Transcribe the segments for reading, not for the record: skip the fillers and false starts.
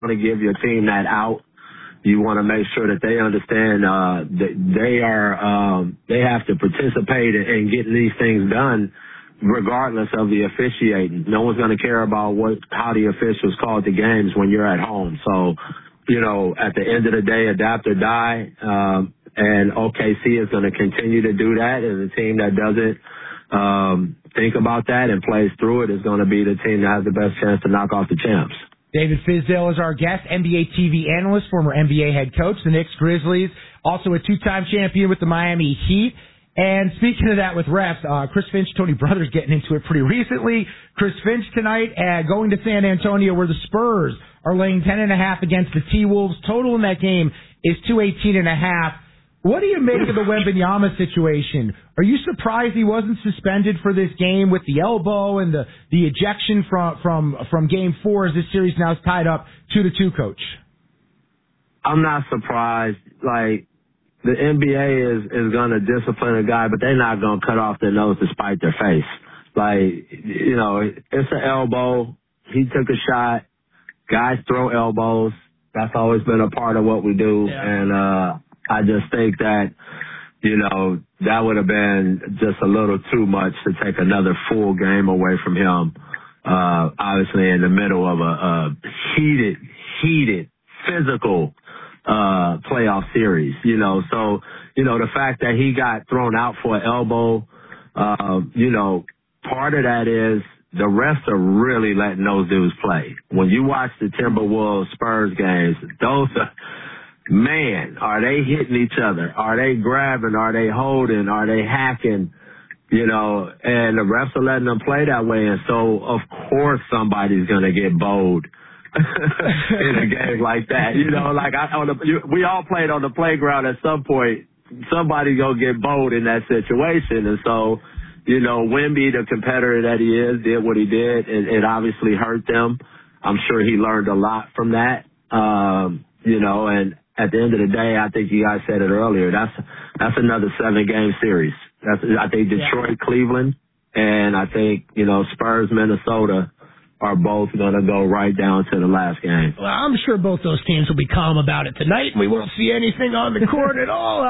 want to give your team that out. You want to make sure that they understand that they have to participate in getting these things done regardless of the officiating. No one's going to care about how the officials called the games when you're at home. So, at the end of the day, adapt or die. And OKC is going to continue to do that. And the team that doesn't think about that and plays through it is going to be the team that has the best chance to knock off the champs. David Fizdale is our guest, NBA TV analyst, former NBA head coach, the Knicks, Grizzlies, also a two-time champion with the Miami Heat. And speaking of that with refs, Chris Finch, Tony Brothers getting into it pretty recently. Chris Finch tonight going to San Antonio where the Spurs are laying 10.5 against the T-Wolves. Total in that game is 218.5. What do you make of the Wembanyama situation? Are you surprised he wasn't suspended for this game with the elbow and the ejection from Game 4 as this series now is tied up 2-2, Coach? I'm not surprised. Like, the NBA is going to discipline a guy, but they're not going to cut off their nose to spite their face. Like, it's an elbow. He took a shot. Guys throw elbows. That's always been a part of what we do. Yeah. And I just think that, that would have been just a little too much to take another full game away from him. Obviously in the middle of a heated, physical playoff series, So, the fact that he got thrown out for an elbow, part of that is the refs are really letting those dudes play. When you watch the Timberwolves Spurs games, are they hitting each other? Are they grabbing? Are they holding? Are they hacking? And the refs are letting them play that way. And so, of course, somebody's going to get bowled in a game like that. We all played on the playground at some point. Somebody's going to get bowled in that situation. And so, Wemby, the competitor that he is, did what he did. It obviously hurt them. I'm sure he learned a lot from that. And at the end of the day, I think you guys said it earlier, that's another 7-game series. I think Detroit, Cleveland, and I think, Spurs, Minnesota are both going to go right down to the last game. Well, I'm sure both those teams will be calm about it tonight, and we won't see anything on the court at all.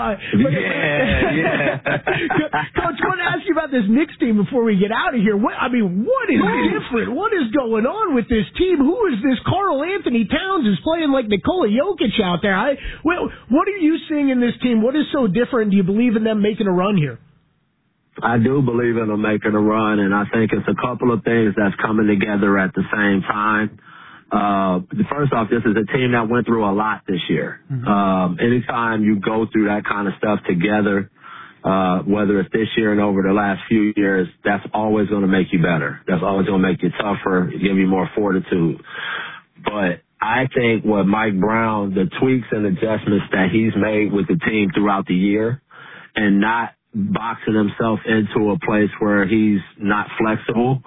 Yeah. Coach, I want to ask you about this Knicks team before we get out of here. What is different? What is going on with this team? Who is this? Karl Anthony Towns is playing like Nikola Jokic out there. What are you seeing in this team? What is so different? Do you believe in them making a run here? I do believe in them making a run, and I think it's a couple of things that's coming together at the same time. First off, this is a team that went through a lot this year. Mm-hmm. Anytime you go through that kind of stuff together, whether it's this year and over the last few years, that's always going to make you better. That's always going to make you tougher, give you more fortitude. But I think what Mike Brown, the tweaks and adjustments that he's made with the team throughout the year and not boxing himself into a place where he's not flexible,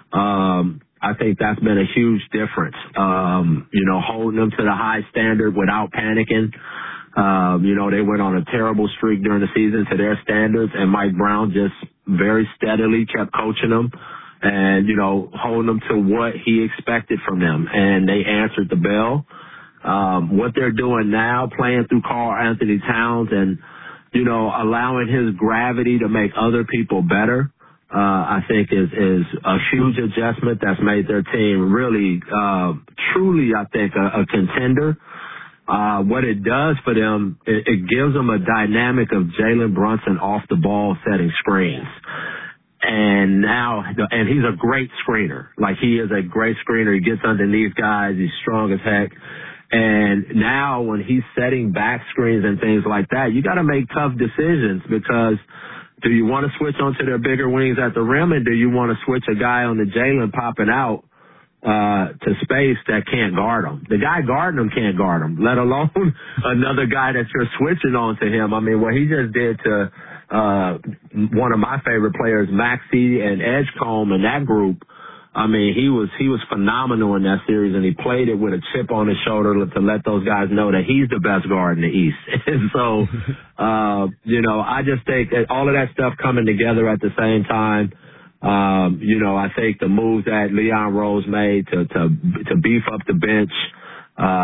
I think that's been a huge difference. Holding them to the high standard without panicking. They went on a terrible streak during the season to their standards, and Mike Brown just very steadily kept coaching them and, holding them to what he expected from them. And they answered the bell. What they're doing now, playing through Karl Anthony Towns and, allowing his gravity to make other people better, I think is a huge adjustment that's made their team really, truly, I think, a contender. What it does for them, it gives them a dynamic of Jalen Brunson off the ball setting screens. And he's a great screener. Like, he is a great screener. He gets underneath guys. He's strong as heck. And now when he's setting back screens and things like that, you got to make tough decisions because do you want to switch onto their bigger wings at the rim, and do you want to switch a guy on the Jalen popping out to space that can't guard him? The guy guarding him can't guard him, let alone another guy that you're switching on to him. I mean, what he just did to one of my favorite players, Maxey and Edgecombe and that group, I mean, he was phenomenal in that series, and he played it with a chip on his shoulder to let those guys know that he's the best guard in the East. And so, I just think that all of that stuff coming together at the same time, I think the moves that Leon Rose made to beef up the bench,